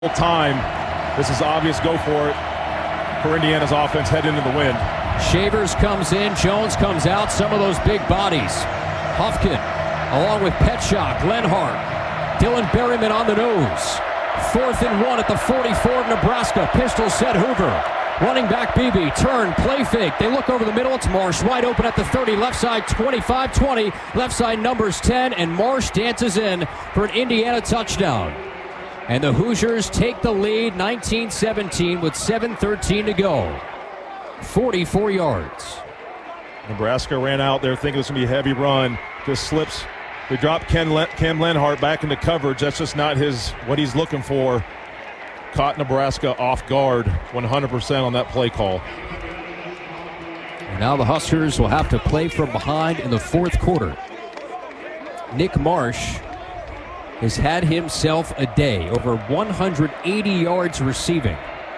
time. This is obvious go for it for Indiana's offense heading into the wind. Shavers comes in, Jones comes out, some of those big bodies. Hufkin along with Petschok, Lenhart, Dylan Berryman on the nose. 4th and 1 at the 44 of Nebraska. Pistol set Hoover. Running back Beebe, turn, play fake. They look over the middle, it's Marsh wide open at the 30, left side 25-20, left side numbers 10, and Marsh dances in for an Indiana touchdown. And the Hoosiers take the lead 19-17 with 7:13 to go. 44 yards. Nebraska ran out there thinking it was going to be a heavy run. Just slips. They drop Cam Lenhart back into coverage. That's just not what he's looking for. Caught Nebraska off guard 100% on that play call. And now the Huskers will have to play from behind in the fourth quarter. Nick Marsh has had himself a day, over 180 yards receiving.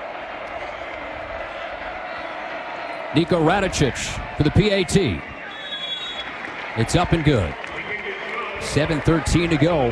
Niko Radicic for the PAT. It's up and good. 7:13 to go.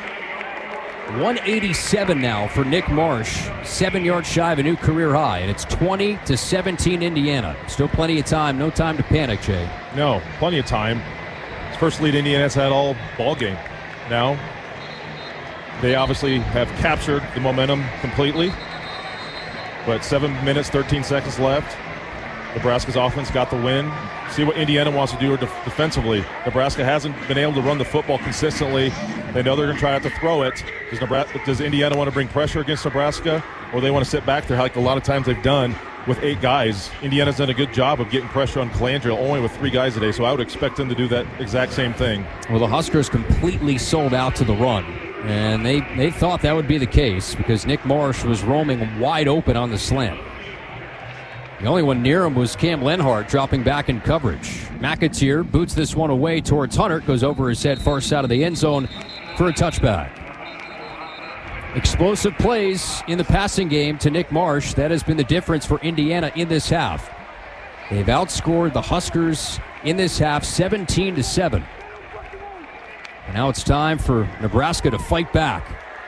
187 now for Nick Marsh. 7 yards shy of a new career high, and it's 20-17 Indiana. Still plenty of time. No time to panic, Jay. No, plenty of time. It's first lead Indiana's had all ball game. Now, they obviously have captured the momentum completely. But 7 minutes, 13 seconds left. Nebraska's offense got the win. See what Indiana wants to do defensively. Nebraska hasn't been able to run the football consistently. They know they're going to try to throw it. Does Indiana want to bring pressure against Nebraska, or they want to sit back there like a lot of times they've done with 8 guys? Indiana's done a good job of getting pressure on Calandria, only with 3 guys today, so I would expect them to do that exact same thing. Well, the Huskers completely sold out to the run, and they thought that would be the case because Nick Marsh was roaming wide open on the slant. The only one near him was Cam Lenhart dropping back in coverage. McAteer boots this one away towards Hunter, goes over his head far side of the end zone for a touchback. Explosive plays in the passing game to Nick Marsh. That has been the difference for Indiana in this half. They've outscored the Huskers in this half 17-7. And now it's time for Nebraska to fight back.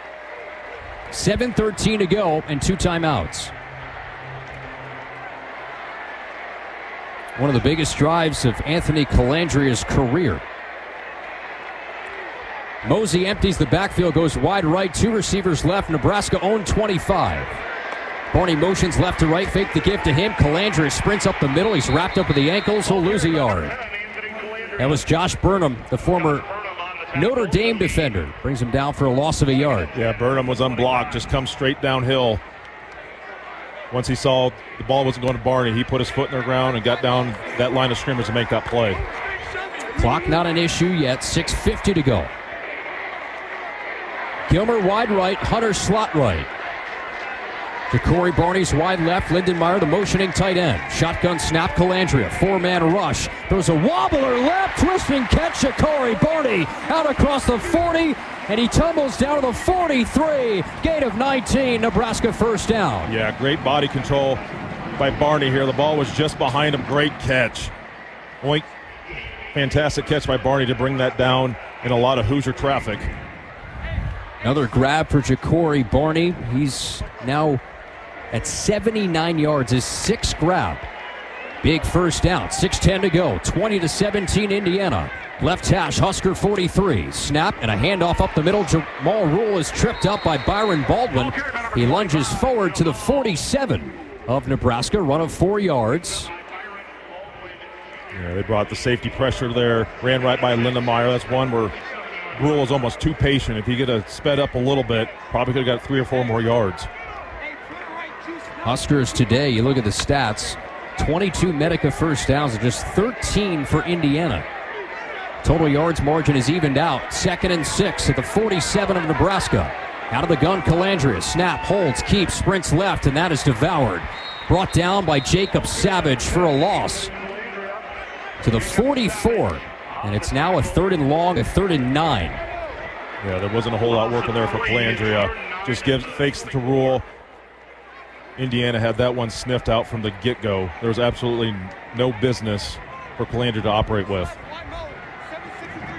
7:13 to go and 2 timeouts. One of the biggest drives of Anthony Calandria's career. Mosey empties the backfield, goes wide right, 2 receivers left. Nebraska own 25. Barney motions left to right, fake the give to him. Calandria sprints up the middle. He's wrapped up with the ankles. He'll lose a yard. That was Josh Burnham, the former Notre Dame defender. Brings him down for a loss of a yard. Yeah, Burnham was unblocked, just comes straight downhill. Once he saw the ball wasn't going to Barney, he put his foot in the ground and got down that line of scrimmage to make that play. Clock not an issue yet. 6:50 to go. Gilmer wide right, Hunter slot right. Ja'Cory Barney's wide left, Lindenmeyer the motioning tight end. Shotgun snap, Calandria, 4-man rush. There's a wobbler left, twisting catch, Ja'Cory Barney out across the 40, and he tumbles down to the 43. Gain of 19, Nebraska first down. Yeah, great body control by Barney here. The ball was just behind him. Great catch. Oink. Fantastic catch by Barney to bring that down in a lot of Hoosier traffic. Another grab for Ja'Cory Barney. He's now at 79 yards, his 6th grab. Big first down, 6:10 to go, 20-17 Indiana. Left hash, Husker 43. Snap and a handoff up the middle. Jamal Rule is tripped up by Byron Baldwin. He lunges forward to the 47 of Nebraska, run of 4 yards. Yeah, they brought the safety pressure there, ran right by Lindenmeyer. That's one where Rule is almost too patient. If he could have sped up a little bit, probably could have got 3 or 4 more yards. Huskers today, you look at the stats, 22 Medica first downs and just 13 for Indiana. Total yards margin is evened out. 2nd and 6 at the 47 of Nebraska. Out of the gun, Calandria. Snap, holds, keeps, sprints left, and that is devoured. Brought down by Jacob Savage for a loss to the 44. And it's now a 3rd and long, a 3rd and 9. Yeah, there wasn't a whole lot working there for Calandria. Just fakes it to Rule. Indiana had that one sniffed out from the get-go. There was absolutely no business for Calandria to operate with.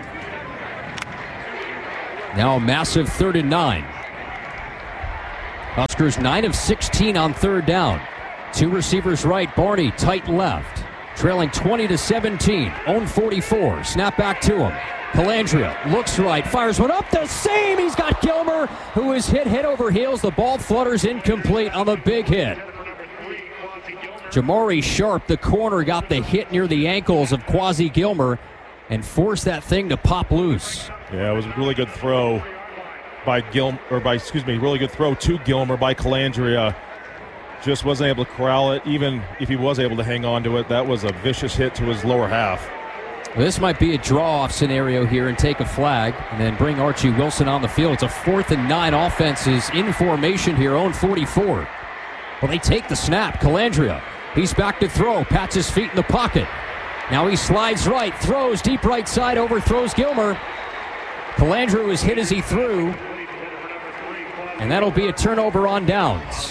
Now a massive 3rd and 9. Huskers 9 of 16 on third down. Two receivers right, Barney tight left. Trailing 20-17, own 44. Snap back to him. Calandria looks right, fires one up the seam. He's got Gilmer, who is hit head over heels. The ball flutters incomplete on the big hit. Jamari Sharp, the corner, got the hit near the ankles of Quasi Gilmer and forced that thing to pop loose. Yeah, it was a really good throw by really good throw to Gilmer by Calandria. Just wasn't able to corral it. Even if he was able to hang on to it, that was a vicious hit to his lower half. Well, this might be a draw-off scenario here and take a flag and then bring Archie Wilson on the field. It's a 4th and 9. Offenses in formation here, own 44. Well, they take the snap. Calandria, he's back to throw, pats his feet in the pocket. Now he slides right, throws deep right side, overthrows Gilmer. Calandria was hit as he threw, and that'll be a turnover on downs.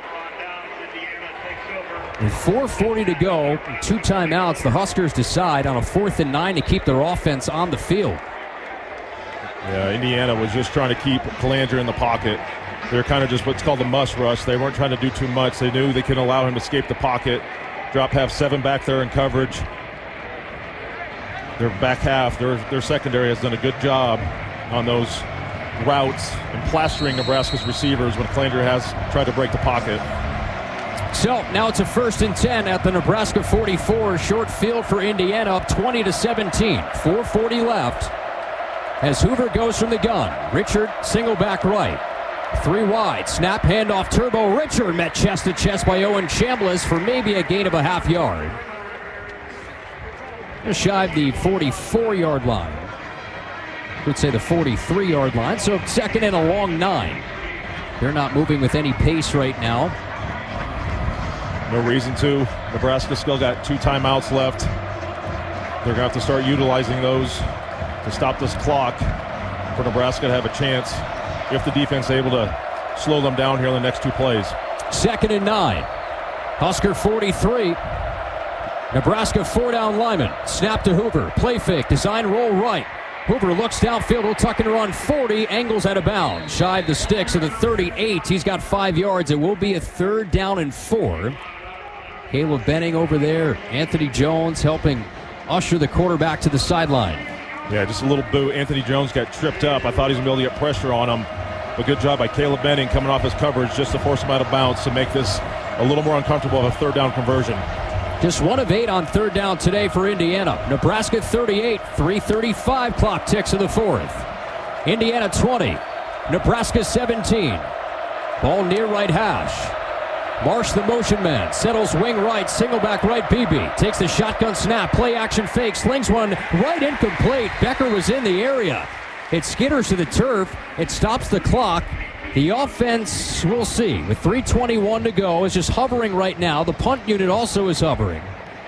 With 4:40 to go, 2 timeouts, the Huskers decide on a 4th and 9 to keep their offense on the field. Yeah, Indiana was just trying to keep Calandria in the pocket. They're kind of just what's called the must rush. They weren't trying to do too much. They knew they could allow him to escape the pocket. Drop half 7 back there in coverage. Their back half, their secondary has done a good job on those routes and plastering Nebraska's receivers when Calandria has tried to break the pocket. So now it's a 1st and 10 at the Nebraska 44. Short field for Indiana, up 20-17. 4:40 left as Hoover goes from the gun. Richard single back right. 3 wide. Snap handoff Turbo. Richard met chest to chest by Owen Chambliss for maybe a gain of a half yard. Just shy of the 44-yard line. Could say the 43-yard line. So 2nd and a long 9. They're not moving with any pace right now. No reason to. Nebraska still got 2 timeouts left. They're going to have to start utilizing those to stop this clock for Nebraska to have a chance if the defense is able to slow them down here in the next 2 plays. 2nd and 9. Husker 43. Nebraska 4-down lineman. Snap to Hoover. Play fake. Design roll right. Hoover looks downfield. He'll tuck and run 40. Angles out of bounds. Shy of the sticks of the 38. He's got 5 yards. It will be a 3rd down and 4. Caleb Benning over there. Anthony Jones helping usher the quarterback to the sideline. Yeah, just a little boot. Anthony Jones got tripped up. I thought he was going to be able to get pressure on him. But good job by Caleb Benning coming off his coverage just to force him out of bounds to make this a little more uncomfortable of a 3rd down conversion. Just 1 of 8 on 3rd down today for Indiana. Nebraska 38, 3:35 clock ticks of the 4th. Indiana 20, Nebraska 17. Ball near right hash. Marsh, the motion man, settles wing right, single back right, BB. Takes the shotgun snap, play action fake, slings one right incomplete. Becker was in the area. It skitters to the turf. It stops the clock. The offense, we'll see. With 3:21 to go, is just hovering right now. The punt unit also is hovering.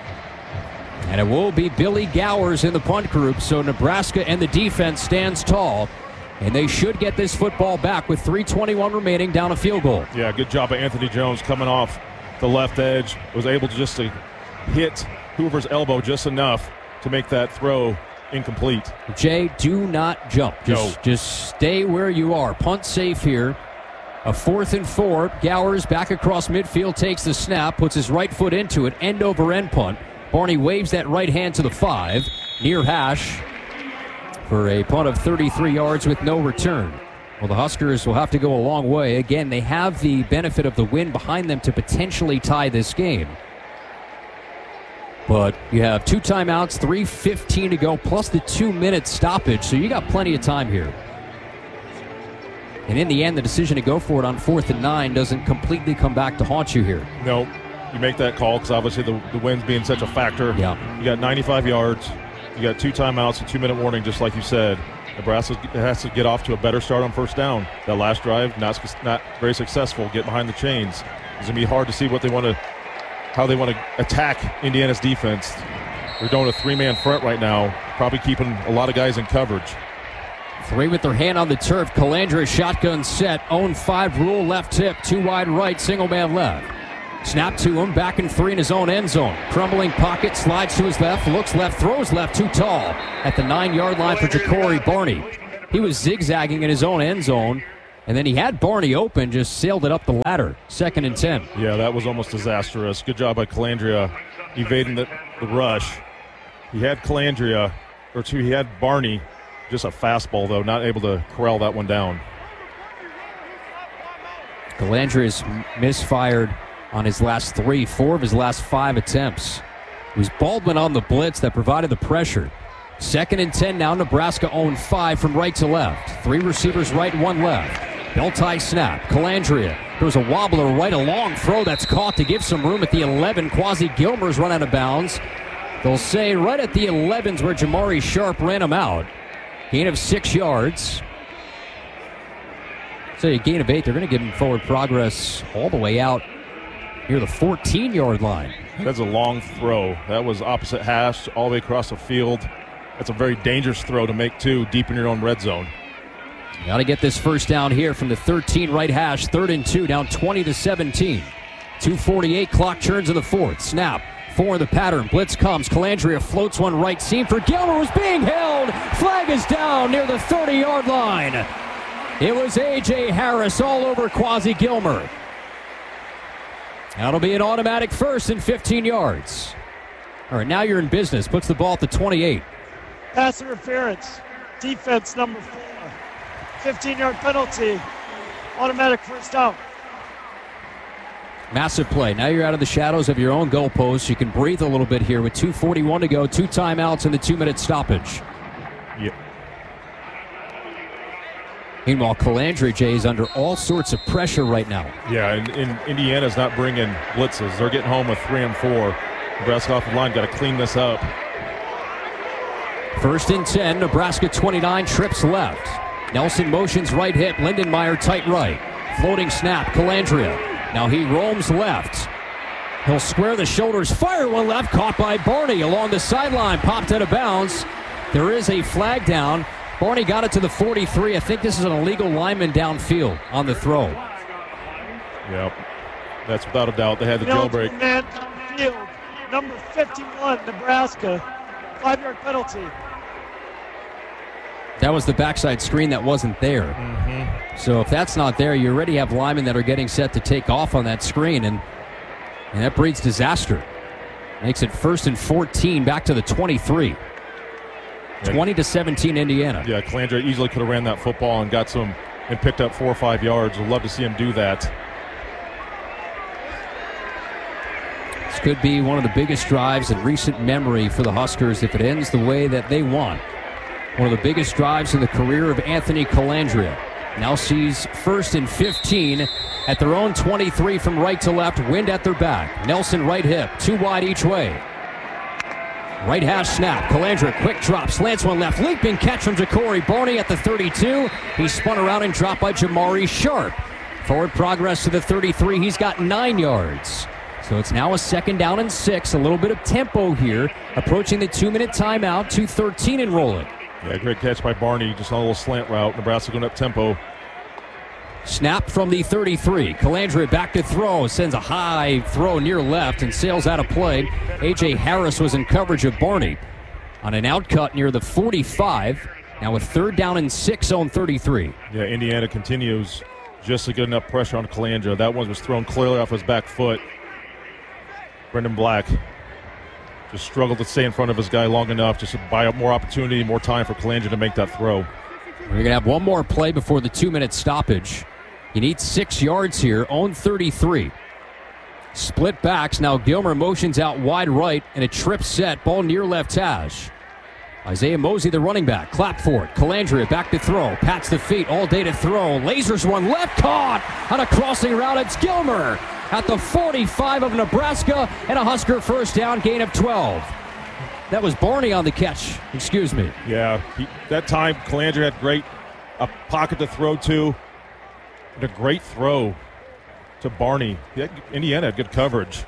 And it will be Billy Gowers in the punt group, so Nebraska and the defense stands tall. And they should get this football back with 3:21 remaining, down a field goal. Yeah, good job by Anthony Jones coming off the left edge. Was able to just hit Hoover's elbow just enough to make that throw incomplete. Jay, do not jump. Just stay where you are. Punt safe here. A 4th and 4. Gowers back across midfield, takes the snap, puts his right foot into it, end over end punt. Barney waves that right hand to the 5. Near hash for a punt of 33 yards with no return. Well, the Huskers will have to go a long way. Again, they have the benefit of the win behind them to potentially tie this game. But you have 2 timeouts, 3:15 to go, plus the 2-minute stoppage, so you got plenty of time here. And in the end, the decision to go for it on 4th and 9 doesn't completely come back to haunt you here. No, you make that call because obviously the wind's being such a factor. Yeah. You got 95 yards. You got 2 timeouts, a 2-minute warning, just like you said. Nebraska has to get off to a better start on 1st down. That last drive, not very successful. Get behind the chains. It's going to be hard to see how they want to attack Indiana's defense. They're doing a 3-man front right now, probably keeping a lot of guys in coverage. 3 with their hand on the turf. Calandria shotgun set. Own 5 rule left tip. 2 wide right. Single man left. Snap to him. Back in 3 in his own end zone. Crumbling pocket. Slides to his left. Looks left. Throws left. Too tall. At the 9-yard line for Ja'Cory Barney. He was zigzagging in his own end zone. And then he had Barney open, just sailed it up the ladder. 2nd and 10. Yeah, that was almost disastrous. Good job by Calandria evading the rush. He had he had Barney, just a fastball, though, not able to corral that one down. Calandria's misfired on his last 3, 4 of his last 5 attempts. It was Baldwin on the blitz that provided the pressure. 2nd and 10 now. Nebraska owned 5 from right to left. 3 receivers right, 1 left. Belt tie snap. Calandria. There's a wobbler right, a long throw that's caught to give some room at the 11. Quasi Gilmer's run out of bounds. They'll say right at the 11s where Jamari Sharp ran him out. Gain of 6 yards. So a gain of 8. They're going to give him forward progress all the way out near the 14-yard line. That's a long throw. That was opposite hash all the way across the field. That's a very dangerous throw to make, too, deep in your own red zone. Got to get this first down here from the 13 right hash. 3rd and 2, down 20-17. 2:48, clock churns in the 4th. Snap. 4 in the pattern. Blitz comes. Calandria floats one right seam for Gilmer, who's being held. Flag is down near the 30-yard line. It was A.J. Harris all over Quasi Gilmer. That'll be an automatic 1st and 15 yards. All right, now you're in business. Puts the ball at the 28. Pass interference. Defense number 4. 15-yard penalty. Automatic 1st down. Massive play. Now you're out of the shadows of your own goalpost. You can breathe a little bit here with 2:41 to go. 2 timeouts and the 2-minute stoppage. Yep. Meanwhile, Calandria, Jay, is under all sorts of pressure right now. Yeah, and Indiana's not bringing blitzes. They're getting home with 3 and 4. Nebraska offensive line got to clean this up. 1st and 10, Nebraska 29, trips left. Nelson motions right hip, Lindenmeyer tight right. Floating snap, Calandria. Now he roams left. He'll square the shoulders, fire one left, caught by Barney along the sideline, popped out of bounds. There is a flag down. Barney got it to the 43. I think this is an illegal lineman downfield on the throw. Yep, that's without a doubt. They had the jailbreak. Man field, number 51, Nebraska. 5-yard penalty. That was the backside screen that wasn't there. Mm-hmm. So if that's not there, you already have linemen that are getting set to take off on that screen, and that breeds disaster. Makes it 1st and 14, back to the 23. 20-17 Indiana. Yeah, Calandria easily could have ran that football and got some and picked up 4 or 5 yards. We'd love to see him do that. This could be one of the biggest drives in recent memory for the Huskers if it ends the way that they want. One of the biggest drives in the career of Anthony Calandria. Now sees 1st and 15 at their own 23 from right to left, wind at their back. Nelson right hip, 2 wide each way. Right hash snap. Calandria quick drop, slants one left, leaping catch from Ja'Cory Barney at the 32. He spun around and dropped by Jamari Sharp. Forward progress to the 33. He's got 9 yards. So it's now a 2nd down and 6. A little bit of tempo here. Approaching the 2-minute timeout. 2:13 and rolling. Yeah, great catch by Barney. Just on a little slant route. Nebraska going up tempo. Snap from the 33. Calandria back to throw. Sends a high throw near left and sails out of play. A.J. Harris was in coverage of Barney on an outcut near the 45. Now with 3rd down and 6 on 33. Yeah, Indiana continues just to get enough pressure on Calandria. That one was thrown clearly off his back foot. Brendan Black just struggled to stay in front of his guy long enough just to buy up more opportunity, more time for Calandria to make that throw. We're going to have one more play before the 2-minute stoppage. You need 6 yards here, own 33. Split backs, now Gilmer motions out wide right, and a trip set, ball near left hash. Isaiah Mosey, the running back, clap for it. Calandria back to throw, pats the feet, all day to throw, lasers one left, caught on a crossing route. It's Gilmer at the 45 of Nebraska, and a Husker 1st down, gain of 12. That was Barney on the catch, excuse me. Yeah, that time Calandria had a pocket to throw to, and a great throw to Barney. Indiana had good coverage.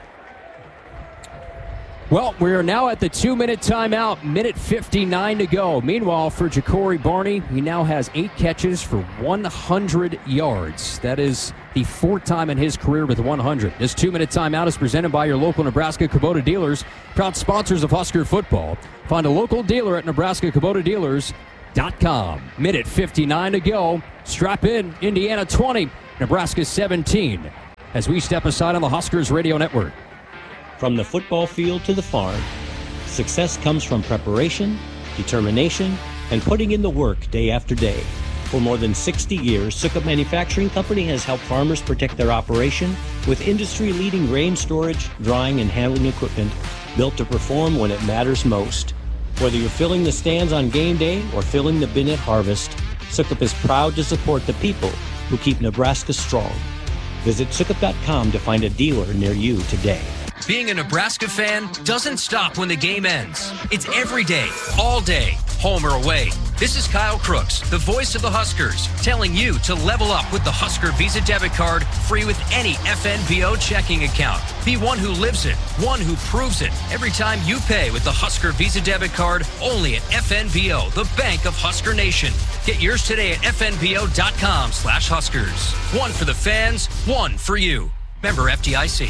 Well, we are now at the 2-minute timeout, minute 59 to go. Meanwhile, for Ja'Cory Barney, he now has 8 catches for 100 yards. That is the 4th time in his career with 100. This 2-minute timeout is presented by your local Nebraska Kubota dealers, proud sponsors of Husker football. Find a local dealer at Nebraska Kubota dealers FNBO.com. Minute 59 to go. Strap in. Indiana 20, Nebraska 17. As we step aside on the Huskers Radio Network. From the football field to the farm, success comes from preparation, determination, and putting in the work day after day. For more than 60 years, Sukup Manufacturing Company has helped farmers protect their operation with industry-leading grain storage, drying, and handling equipment built to perform when it matters most. Whether you're filling the stands on game day or filling the bin at harvest, Sukup is proud to support the people who keep Nebraska strong. Visit Sukup.com to find a dealer near you today. Being a Nebraska fan doesn't stop when the game ends. It's every day, all day, home or away. This is Kyle Crooks, the voice of the Huskers, telling you to level up with the Husker Visa debit card, free with any FNBO checking account. Be one who lives it, one who proves it. Every time you pay with the Husker Visa debit card, only at FNBO, the bank of Husker Nation. Get yours today at FNBO.com/Huskers. One for the fans, one for you. Member FDIC.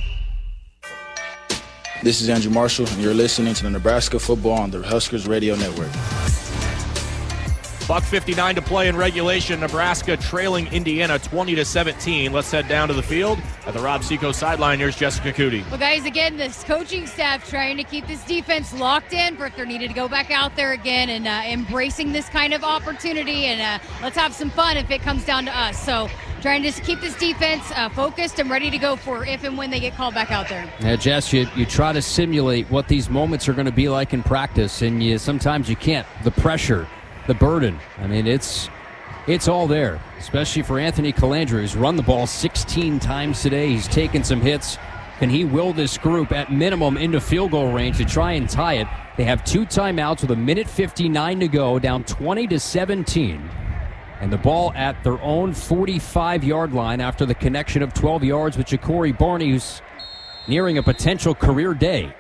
This is Andrew Marshall, and you're listening to the Nebraska Football on the Huskers Radio Network. $1:59 to play in regulation. Nebraska trailing Indiana 20-17. Let's head down to the field at the Rob Seco sideline. Here's Jessica Cootie. Well, guys, again, this coaching staff trying to keep this defense locked in for if they're needed to go back out there again and embracing this kind of opportunity. And let's have some fun if it comes down to us. So trying to just keep this defense focused and ready to go for if and when they get called back out there. Yeah, Jess, you try to simulate what these moments are going to be like in practice, and sometimes you can't. The pressure, the burden. I mean, it's all there, especially for Anthony Colandrea, who's run the ball 16 times today. He's taken some hits. Can he will this group at minimum into field goal range to try and tie it? They have 2 timeouts with 1:59 to go, down 20-17. And the ball at their own 45-yard line after the connection of 12 yards with Ja'Cory Barney, who's nearing a potential career day.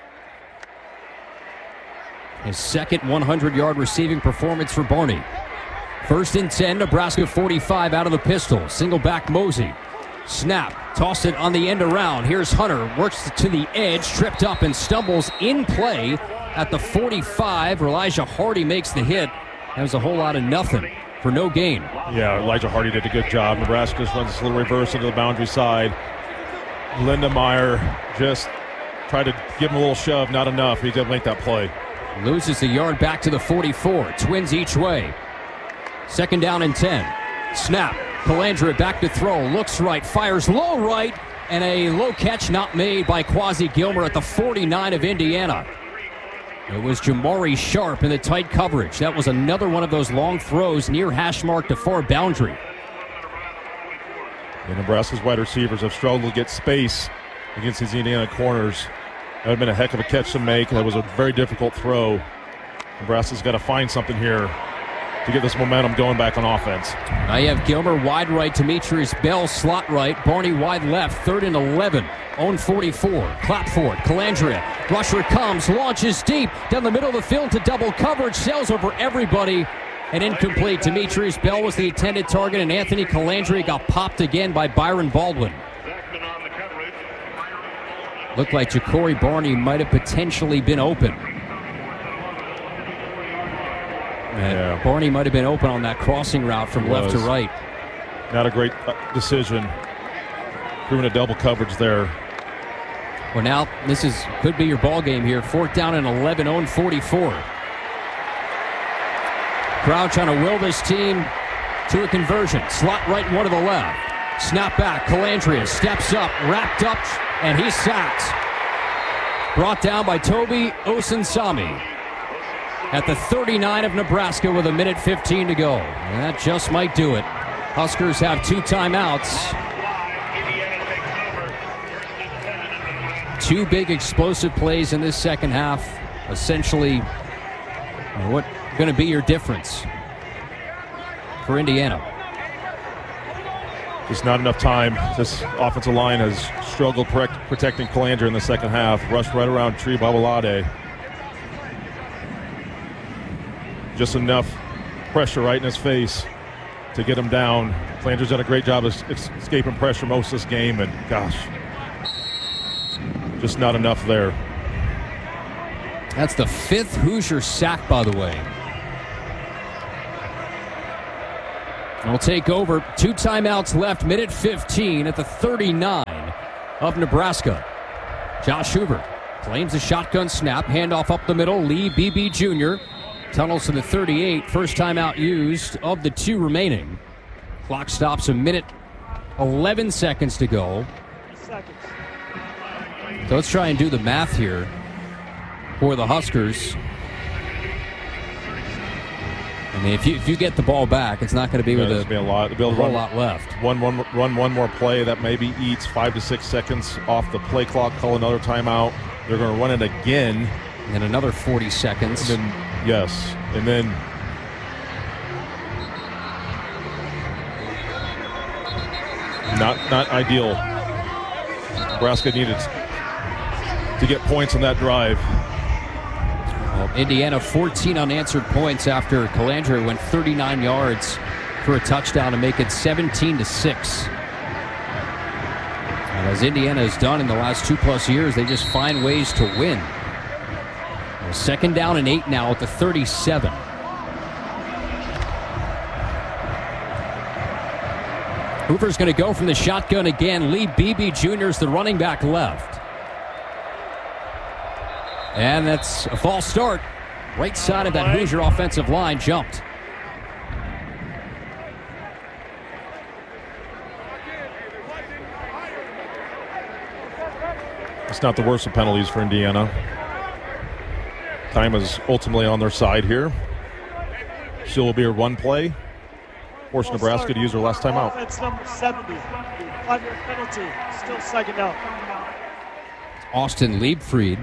His second 100-yard receiving performance for Barney. 1st and 10, Nebraska 45 out of the pistol. Single back Mosey. Snap. Toss it on the end around. Here's Hunter. Works to the edge. Tripped up and stumbles in play at the 45. Elijah Hardy makes the hit. That was a whole lot of nothing for no gain. Yeah, Elijah Hardy did a good job. Nebraska runs this little reverse into the boundary side. Lindemeyer just tried to give him a little shove. Not enough. He didn't make that play. Loses a yard back to the 44. Twins each way. 2nd down and 10. Snap. Colandrea back to throw. Looks right. Fires low right. And a low catch not made by Quasi Gilmer at the 49 of Indiana. It was Jamari Sharp in the tight coverage. That was another one of those long throws near hash mark to far boundary. And Nebraska's wide receivers have struggled to get space against these Indiana corners. That would have been a heck of a catch to make. That was a very difficult throw. Nebraska's got to find something here to get this momentum going back on offense. Now you have Gilmer wide right, Demetrius Bell slot right, Barney wide left, 3rd and 11. Own 44, clap for it, Colandrea. Rusher comes, launches deep, down the middle of the field to double coverage, sails over everybody, and incomplete. Demetrius Bell was the intended target, and Anthony Colandrea got popped again by Byron Baldwin. Looked like Ja'Cory Barney might have potentially been open. Yeah. Barney might have been open on that crossing route from left to right. Not a great decision. Proving a double coverage there. Well, now this could be your ball game here. 4th down and 11, own 44. Crowd trying to will this team to a conversion. Slot right, one to the left. Snap back. Colandrea steps up, wrapped up, and he's sacked. Brought down by Toby Osunsami at the 39 of Nebraska with 1:15 to go. And that just might do it. Huskers have 2 timeouts. 2 big explosive plays in this second half. Essentially, what going to be your difference for Indiana? Just not enough time. This offensive line has struggled protecting Colandrea in the second half. Rushed right around Tree Babalade. Just enough pressure right in his face to get him down. Colandrea's done a great job of escaping pressure most of this game, and gosh, just not enough there. That's the 5th Hoosier sack, by the way. will take over. 2 timeouts left, minute 15 at the 39 of Nebraska. Josh Hoover claims a shotgun snap, handoff up the middle. Lee Beebe Jr. tunnels to the 38. First timeout used of the 2 remaining. Clock stops a minute, 11 seconds to go. So let's try and do the math here for the Huskers. I mean, if you get the ball back, it's not going to be with a whole lot left. Run one more play that maybe eats 5 to 6 seconds off the play clock. Call another timeout. They're going to run it again. And another 40 seconds. And then, yes. And then not ideal. Nebraska needed to get points on that drive. Well, Indiana 14 unanswered points after Calandre went 39 yards for a touchdown to make it 17-6. And as Indiana has done in the last 2+ years, they just find ways to win. Well, 2nd down and 8 now at the 37. Hoover's going to go from the shotgun again. Lee Beebe Jr. is the running back left. And that's a false start. Right side of that Hoosier offensive line jumped. It's not the worst of penalties for Indiana. Time is ultimately on their side here. Still will be a run play. Force Nebraska to use their last timeout. Offense number 70. 5-yard penalty. Still 2nd down. Austin Liebfried.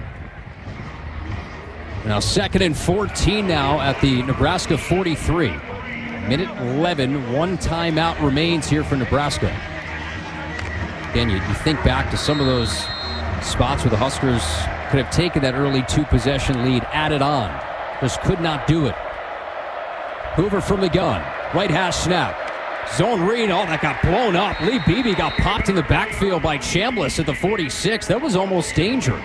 Now 2nd and 14 now at the Nebraska 43. Minute 11, 1 timeout remains here for Nebraska. Again, you think back to some of those spots where the Huskers could have taken that early 2-possession lead, added on. Just could not do it. Hoover from the gun. Right hash snap. Zone read. Oh, that got blown up. Lee Beebe got popped in the backfield by Chambliss at the 46. That was almost danger.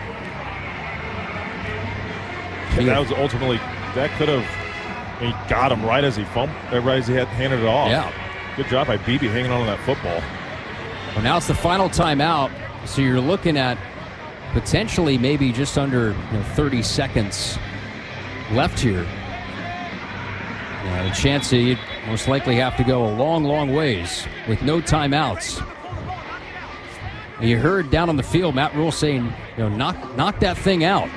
That was ultimately, that could have, he got him right as he had handed it off. Yeah. Good job by Beebe hanging on to that football. Well, now it's the final timeout, so you're looking at potentially maybe just under 30 seconds left here. The chance that you'd most likely have to go a long, long ways with no timeouts. And you heard down on the field Matt Rhule saying, knock that thing out.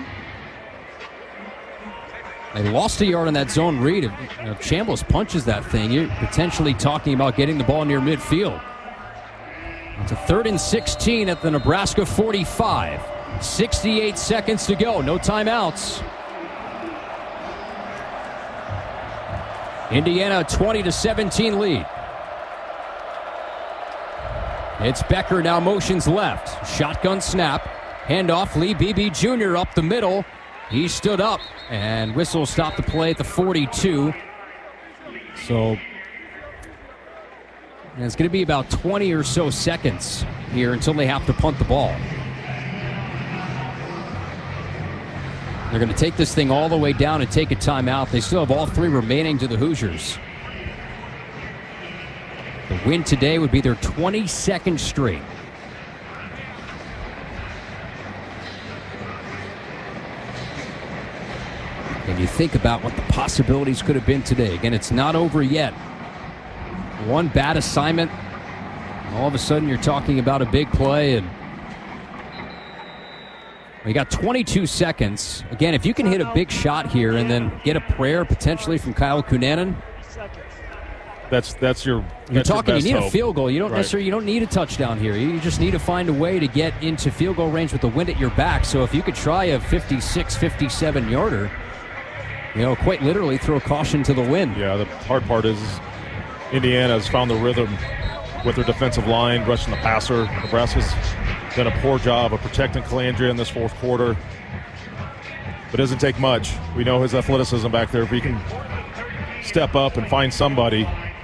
They lost a yard on that zone read. If Chambliss punches that thing, you're potentially talking about getting the ball near midfield. It's a 3rd and 16 at the Nebraska 45. 68 seconds to go. No timeouts. Indiana 20-17 lead. It's Becker now motions left. Shotgun snap. Handoff. Lee Beebe Jr. up the middle. He stood up, and whistle stopped the play at the 42. So it's going to be about 20 or so seconds here until they have to punt the ball. They're going to take this thing all the way down and take a timeout. They still have all 3 remaining to the Hoosiers. The win today would be their 22nd straight. And you think about what the possibilities could have been today. Again, it's not over yet. One bad assignment, and all of a sudden you're talking about a big play, and you got 22 seconds. Again, if you can hit a big shot here and then get a prayer potentially from Kyle Cunanan, that's your. You're talking. You need hope. A field goal. You don't necessarily. You don't need a touchdown here. You just need to find a way to get into field goal range with the wind at your back. So if you could try a 56, 57 yarder, quite literally throw caution to the wind. Yeah. The hard part is Indiana has found the rhythm with their defensive line, rushing the passer. Nebraska's done a poor job of protecting Calandre in this 4th quarter. But it doesn't take much. We know his athleticism back there. If he can step up and find somebody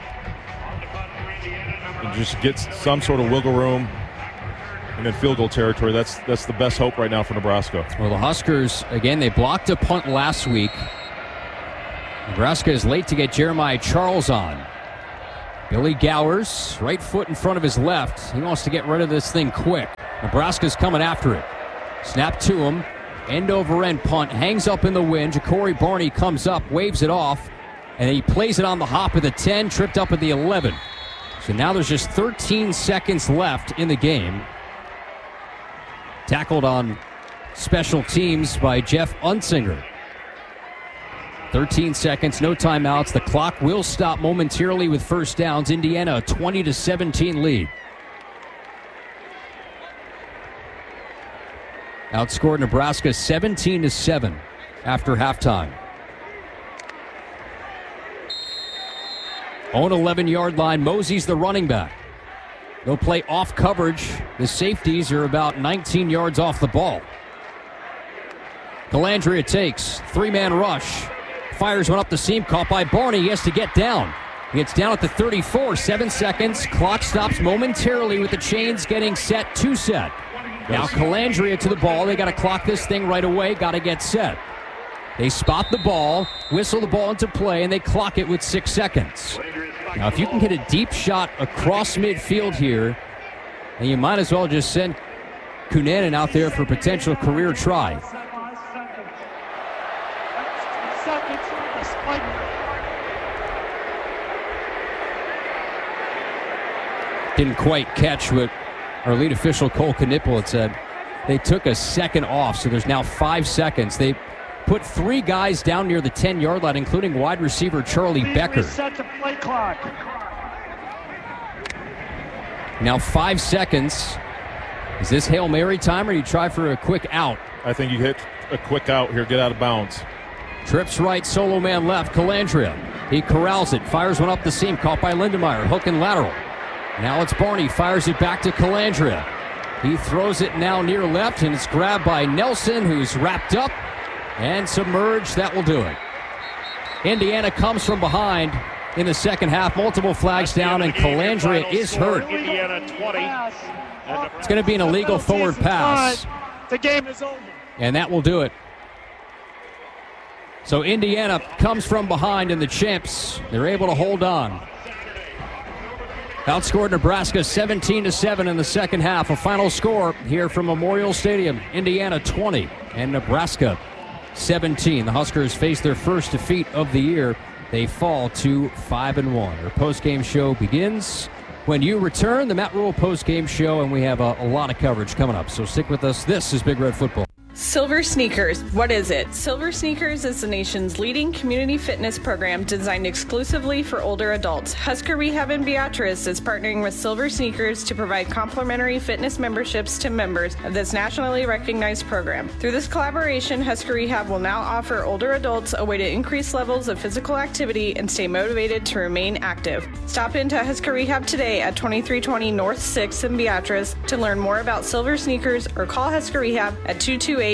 and just get some sort of wiggle room and in field goal territory, that's the best hope right now for Nebraska. Well, the Huskers, again, they blocked a punt last week. Nebraska is late to get Jeremiah Charles on. Billy Gowers, right foot in front of his left. He wants to get rid of this thing quick. Nebraska's coming after it. Snap to him. End over end punt. Hangs up in the wind. Ja'Cory Barney comes up, waves it off, and he plays it on the hop at the 10, tripped up at the 11. So now there's just 13 seconds left in the game. Tackled on special teams by Jeff Unsinger. 13 seconds, no timeouts. The clock will stop momentarily with first downs. Indiana, a 20-17 lead. Outscored Nebraska 17-7 after halftime. Own 11-yard line. Mosey's the running back. They'll play off coverage. The safeties are about 19 yards off the ball. Calandria takes. 3-man rush. Fires one up the seam. Caught by Barney. He has to get down. He gets down at the 34. 7 seconds. Clock stops momentarily with the chains getting set to set. Now Calandria to the ball. They got to clock this thing right away. Got to get set. They spot the ball, whistle the ball into play, and they clock it with 6 seconds. Now, if you can get a deep shot across midfield here, then you might as well just send Cunanan out there for a potential career try. Didn't quite catch what our lead official Cole Knipple had said. They took a second off, so there's now 5 seconds. They put 3 guys down near the 10-yard line, including wide receiver Charlie Becker. Reset the play clock. Now 5 seconds. Is this Hail Mary time, or do you try for a quick out? I think you hit a quick out here, get out of bounds. Trips right, solo man left, Calandria. He corrals it, fires one up the seam, caught by Lindemeyer, hook and lateral. Now it's Barney, fires it back to Calandria. He throws it now near left, and it's grabbed by Nelson, who's wrapped up and submerged. That will do it. Indiana comes from behind in the second half. Multiple flags down, and Calandria is hurt. Indiana 20. It's going to be an illegal forward pass. The game is over. And that will do it. So Indiana comes from behind, and the champs, they're able to hold on. Outscored Nebraska 17-7 in the second half. A final score here from Memorial Stadium. Indiana 20 and Nebraska 17. The Huskers face their first defeat of the year. They fall to 5-1. Our postgame show begins when you return. The Matt Rule postgame show, and we have a lot of coverage coming up. So stick with us. This is Big Red Football. Silver Sneakers. What is it? Silver Sneakers is the nation's leading community fitness program designed exclusively for older adults. Husker Rehab in Beatrice is partnering with Silver Sneakers to provide complimentary fitness memberships to members of this nationally recognized program. Through this collaboration, Husker Rehab will now offer older adults a way to increase levels of physical activity and stay motivated to remain active. Stop into Husker Rehab today at 2320 North 6th in Beatrice to learn more about Silver Sneakers, or call Husker Rehab at 228-9292.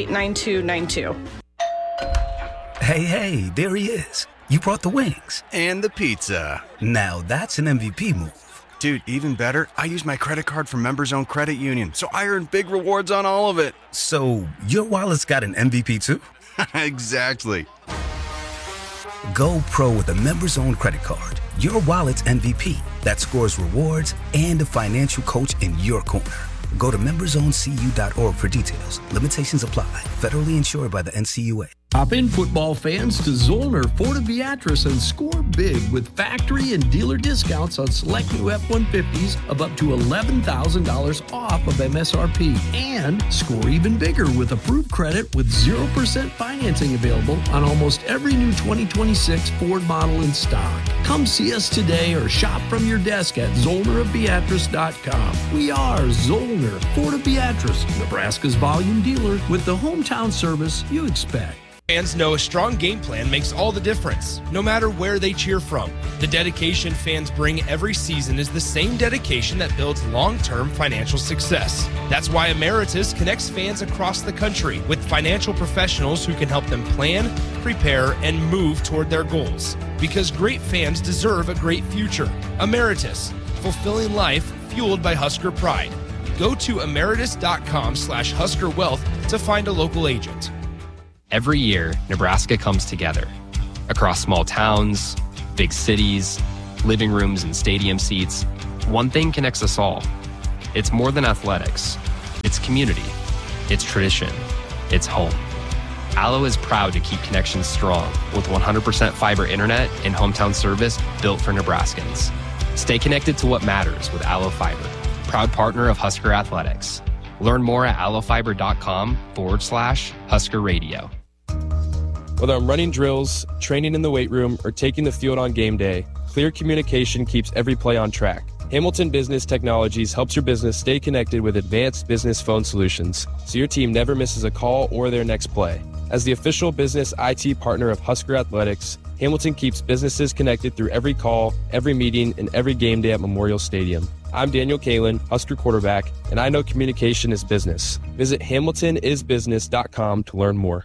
Hey, there he is. You brought the wings. And the pizza. Now that's an MVP move. Dude, even better, I use my credit card from Members Own Credit Union, so I earn big rewards on all of it. So your wallet's got an MVP too? Exactly. Go pro with a Members Own credit card. Your wallet's MVP that scores rewards and a financial coach in your corner. Go to membersoncu.org for details. Limitations apply. Federally insured by the NCUA. Hop in, football fans, to Zollner Ford Beatrice and score big with factory and dealer discounts on select new F-150s of up to $11,000 off of MSRP. And score even bigger with approved credit with 0% financing available on almost every new 2026 Ford model in stock. Come see us today or shop from your desk at ZollnerofBeatrice.com. We are Zollner Ford Beatrice, Nebraska's volume dealer with the hometown service you expect. Fans know a strong game plan makes all the difference, no matter where they cheer from. The dedication fans bring every season is the same dedication that builds long-term financial success. That's why Emeritus connects fans across the country with financial professionals who can help them plan, prepare, and move toward their goals. Because great fans deserve a great future. Emeritus, fulfilling life fueled by Husker pride. Go to emeritus.com/HuskerWealth to find a local agent. Every year, Nebraska comes together across small towns, big cities, living rooms, and stadium seats, one thing connects us all. It's more than athletics. It's community. It's tradition. It's home. Allo is proud to keep connections strong with 100% fiber internet and hometown service built for Nebraskans. Stay connected to what matters with Allo Fiber, proud partner of Husker Athletics. Learn more at allofiber.com/Husker Radio. Whether I'm running drills, training in the weight room, or taking the field on game day, clear communication keeps every play on track. Hamilton Business Technologies helps your business stay connected with advanced business phone solutions, so your team never misses a call or their next play. As the official business IT partner of Husker Athletics, Hamilton keeps businesses connected through every call, every meeting, and every game day at Memorial Stadium. I'm Daniel Kalin, Husker quarterback, and I know communication is business. Visit hamiltonisbusiness.com to learn more.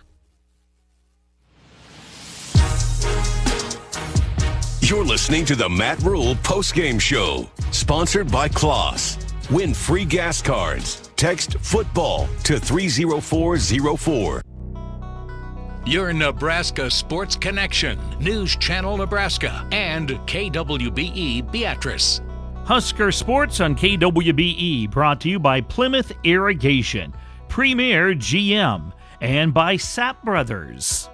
You're listening to the Matt Rule postgame show, sponsored by Kloss. Win free gas cards. Text football to 30404. Your Nebraska Sports Connection, News Channel Nebraska, and KWBE Beatrice. Husker Sports on KWBE, brought to you by Plymouth Irrigation, Premier GM, and by Sapp Brothers.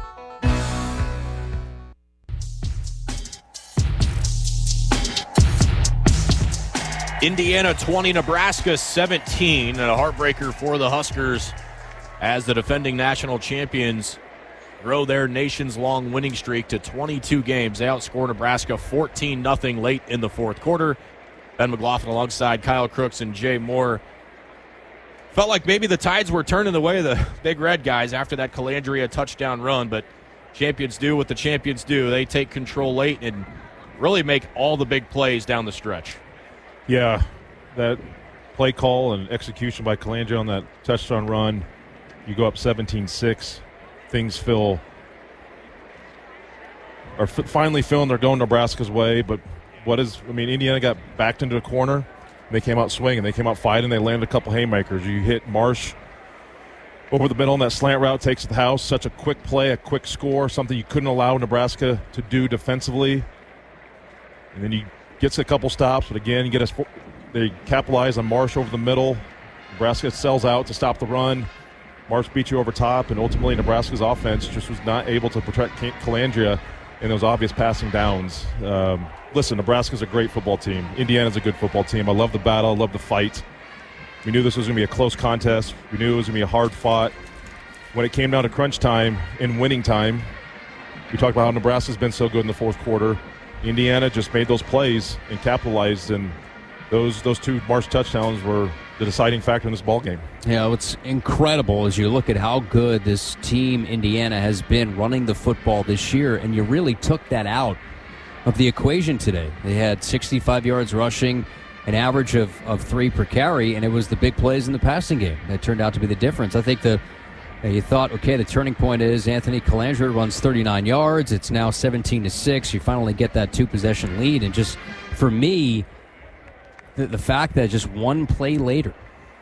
Indiana 20, Nebraska 17, and a heartbreaker for the Huskers as the defending national champions grow their nations-long winning streak to 22 games. They outscore Nebraska 14-0 late in the fourth quarter. Ben McLaughlin alongside Kyle Crooks and Jay Moore. Felt like maybe the tides were turning the way of the Big Red guys after that Calandria touchdown run, but champions do what the champions do. They take control late and really make all the big plays down the stretch. Yeah, that play call and execution by Calandria on that touchdown run, you go up 17-6. Things finally feeling they're going Nebraska's way, but Indiana got backed into a corner. They came out swinging. They came out fighting. They landed a couple haymakers. You hit Marsh over the middle on that slant route, takes it to the house. Such a quick play, a quick score, something you couldn't allow Nebraska to do defensively. And then you gets a couple stops, but again, they capitalize on Marsh over the middle. Nebraska sells out to stop the run. Marsh beat you over top, and ultimately Nebraska's offense just was not able to protect Calandria in those obvious passing downs. Listen, Nebraska's a great football team. Indiana's a good football team. I love the battle. I love the fight. We knew this was going to be a close contest. We knew it was going to be a hard fought. When it came down to crunch time and winning time, we talked about how Nebraska's been so good in the fourth quarter. Indiana just made those plays and capitalized, and those two Marsh touchdowns were the deciding factor in this ballgame. Yeah, what's incredible is you look at how good this team, Indiana, has been running the football this year, and you really took that out of the equation today. They had 65 yards rushing, an average of 3 per carry, and it was the big plays in the passing game that turned out to be the difference. I think you thought, okay, the turning point is Anthony Calandria runs 39 yards. It's now 17-6. You finally get that 2-possession lead, and just for me, the fact that just one play later,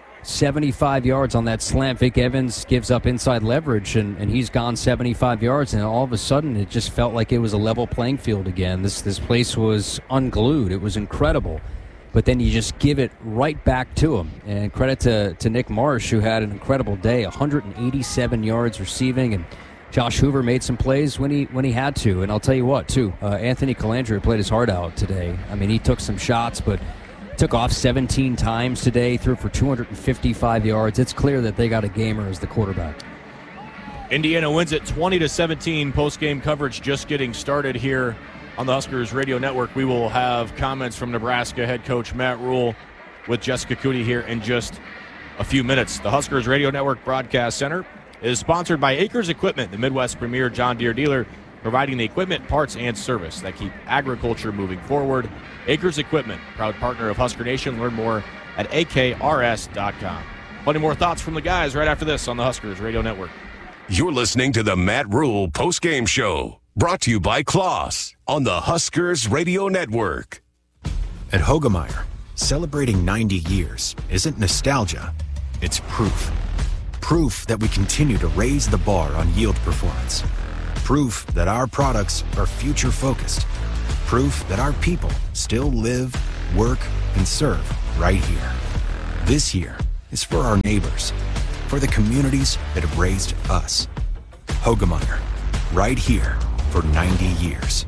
75 yards on that slant, Vic Evans gives up inside leverage, and he's gone 75 yards, and all of a sudden it just felt like it was a level playing field again. This place was unglued. It was incredible. But then you just give it right back to him. And credit to Nick Marsh, who had an incredible day, 187 yards receiving, and Josh Hoover made some plays when he had to. And I'll tell you what, too, Anthony Calandria played his heart out today. I mean, he took some shots, but took off 17 times today, threw for 255 yards. It's clear that they got a gamer as the quarterback. Indiana wins it 20-17. Post-game coverage just getting started here on the Huskers Radio Network. We will have comments from Nebraska head coach Matt Rule with Jessica Cooney here in just a few minutes. The Huskers Radio Network Broadcast Center is sponsored by Acres Equipment, the Midwest premier John Deere dealer, providing the equipment, parts, and service that keep agriculture moving forward. Acres Equipment, proud partner of Husker Nation. Learn more at akrs.com. Plenty more thoughts from the guys right after this on the Huskers Radio Network. You're listening to the Matt Rule postgame show, brought to you by Kloss on the Huskers Radio Network. At Hoegemeyer, celebrating 90 years isn't nostalgia, it's proof. Proof that we continue to raise the bar on yield performance. Proof that our products are future-focused. Proof that our people still live, work, and serve right here. This year is for our neighbors, for the communities that have raised us. Hogemeyer, right here for 90 years.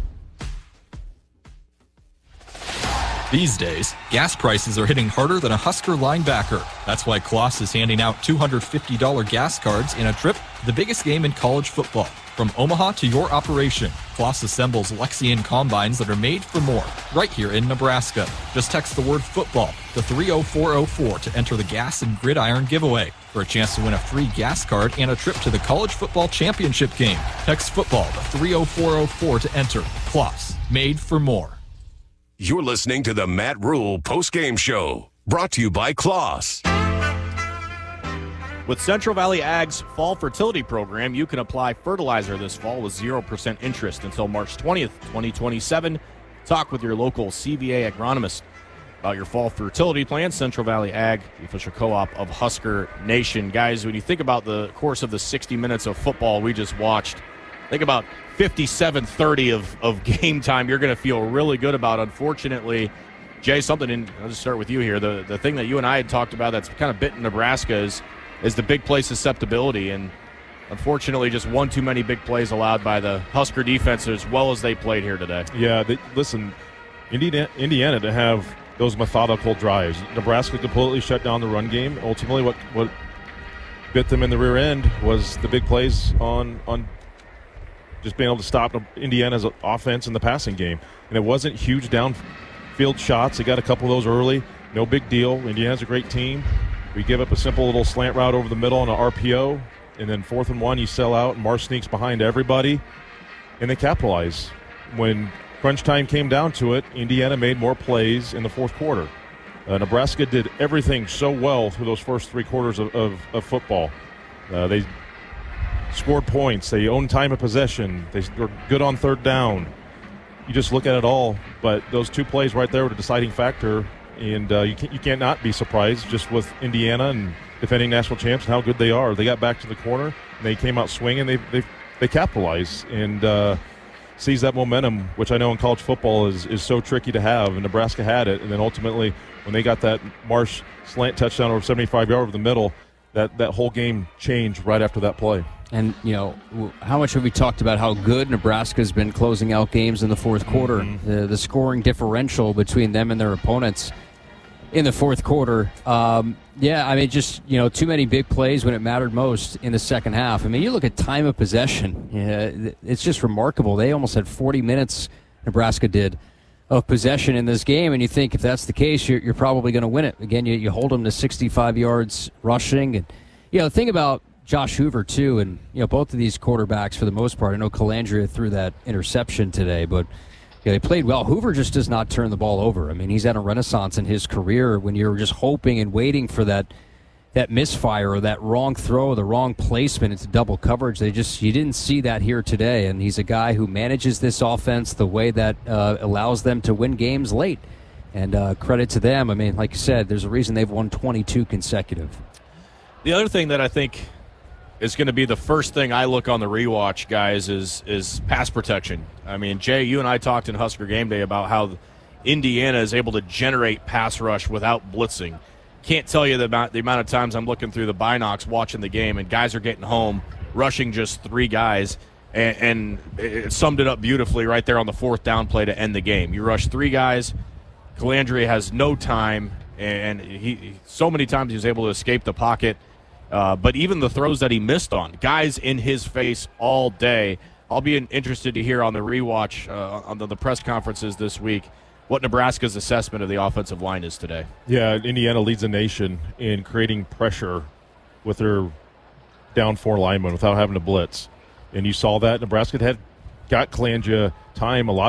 These days, gas prices are hitting harder than a Husker linebacker. That's why Kloss is handing out $250 gas cards in a trip to the biggest game in college football. From Omaha to your operation, Kloss assembles Lexian combines that are made for more, right here in Nebraska. Just text the word football to 30404 to enter the Gas and Gridiron giveaway for a chance to win a free gas card and a trip to the college football championship game. Text football to 30404 to enter. Kloss, made for more. You're listening to the Matt Rule postgame show, brought to you by Kloss. With Central Valley Ag's Fall Fertility Program, you can apply fertilizer this fall with 0% interest until March 20th, 2027. Talk with your local CVA agronomist about your fall fertility plan. Central Valley Ag, the official co-op of Husker Nation. Guys, when you think about the course of the 60 minutes of football we just watched, think about 57-30 of game time you're going to feel really good about. Unfortunately, Jay, something, and I'll just start with you here. The thing that you and I had talked about that's kind of bitten Nebraska is the big play susceptibility, and unfortunately just one too many big plays allowed by the Husker defense as well as they played here today. Yeah, listen, Indiana to have those methodical drives. Nebraska completely shut down the run game. Ultimately, what bit them in the rear end was the big plays on just being able to stop Indiana's offense in the passing game. And it wasn't huge downfield shots. They got a couple of those early. No big deal. Indiana's a great team. We give up a simple little slant route over the middle on an RPO, and then 4th and 1, you sell out, and Marsh sneaks behind everybody, and they capitalize. When crunch time came down to it, Indiana made more plays in the fourth quarter. Nebraska did everything so well through those first 3 quarters of football. They scored points. They owned time of possession. They were good on third down. You just look at it all, but those 2 plays right there were the deciding factor. And you can't not be surprised just with Indiana and defending national champs and how good they are. They got back to the corner, and they came out swinging. They capitalized and seized that momentum, which I know in college football is so tricky to have, and Nebraska had it. And then ultimately, when they got that Marsh slant touchdown over 75 yards over the middle, that whole game changed right after that play. And, how much have we talked about how good Nebraska's been closing out games in the fourth quarter? Mm-hmm. The scoring differential between them and their opponents in the fourth quarter. Too many big plays when it mattered most in the second half. I mean, you look at time of possession, it's just remarkable. They almost had 40 minutes, Nebraska did, of possession in this game, and you think if that's the case, you're probably going to win it. Again, you hold them to 65 yards rushing. And, the thing about Josh Hoover, too, and, both of these quarterbacks, for the most part, I know Calandria threw that interception today, but they played well. Hoover just does not turn the ball over. I mean, he's had a renaissance in his career when you're just hoping and waiting for that misfire or that wrong throw, the wrong placement into double coverage. You didn't see that here today, and he's a guy who manages this offense the way that allows them to win games late. And credit to them. I mean, like you said, there's a reason they've won 22 consecutive. The other thing that I think is going to be the first thing I look on the rewatch, guys, is pass protection. I mean, Jay, you and I talked in Husker Game Day about how Indiana is able to generate pass rush without blitzing. Can't tell you the amount of times I'm looking through the binocs watching the game, and guys are getting home, rushing just 3 guys, and it summed it up beautifully right there on the 4th down play to end the game. You rush 3 guys, Calandria has no time, and he so many times he was able to escape the pocket. But even the throws that he missed on, guys in his face all day. I'll be interested to hear on the rewatch on the press conferences this week what Nebraska's assessment of the offensive line is today. Yeah, Indiana leads the nation in creating pressure with their down 4 linemen without having to blitz. And you saw that. Nebraska got Calandria time a lot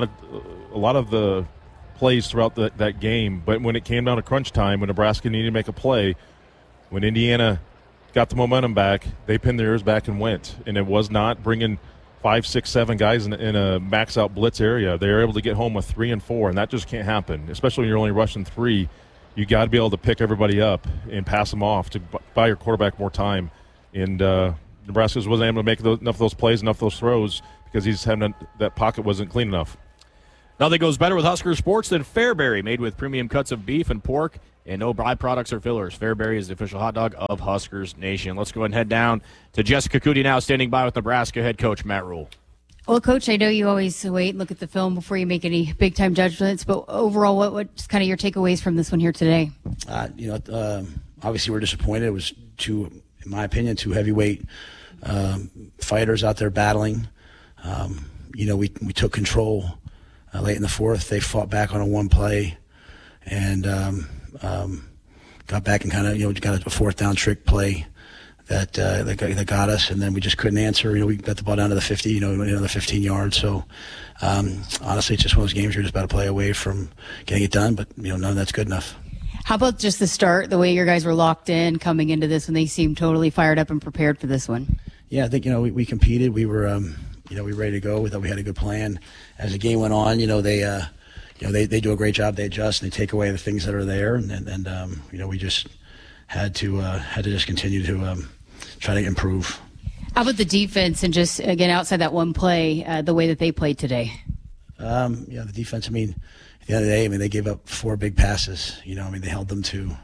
of the plays throughout that game. But when it came down to crunch time, when Nebraska needed to make a play, when Indiana got the momentum back, they pinned their ears back and went. And it was not bringing 5, 6, 7 guys in a max-out blitz area. They were able to get home with 3 and 4, and that just can't happen, especially when you're only rushing 3. You got to be able to pick everybody up and pass them off to buy your quarterback more time. And Nebraska wasn't able to make enough of those plays, enough of those throws, because he's having that pocket wasn't clean enough. Nothing goes better with Husker Sports than Fairberry, made with premium cuts of beef and pork and no byproducts or fillers. Fairberry is the official hot dog of Huskers Nation. Let's go ahead and head down to Jessica Cootie now, standing by with Nebraska head coach Matt Rule. Well, Coach, I know you always wait and look at the film before you make any big-time judgments, but overall, what's kind of your takeaways from this one here today? Obviously we're disappointed. It was in my opinion, two heavyweight fighters out there battling. We took control late in the fourth. They fought back on a one play and got back and kind of got a fourth down trick play that got us, and then we just couldn't answer. We got the ball down to the 50, another 15 yards. So honestly, it's just one of those games you're just about to play away from getting it done, but none of that's good enough. How about just the start, the way your guys were locked in coming into this when they seemed totally fired up and prepared for this one? Yeah, I think, we competed. We were, we were ready to go. We thought we had a good plan. As the game went on, they do a great job. They adjust and they take away the things that are there. And we just had to just continue to try to improve. How about the defense and just, again, outside that one play, the way that they played today? The defense, at the end of the day, they gave up 4 big passes. They held them to